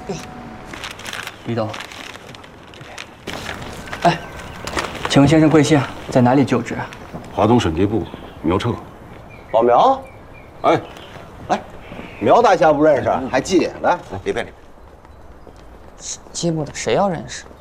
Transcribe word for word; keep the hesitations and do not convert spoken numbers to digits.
李董，哎，请问先生贵姓？在哪里就职？ 华东审计部苗彻。 老苗， 哎， 来，苗大侠不认识，还记？来，里边里边。 审计部的谁要认识？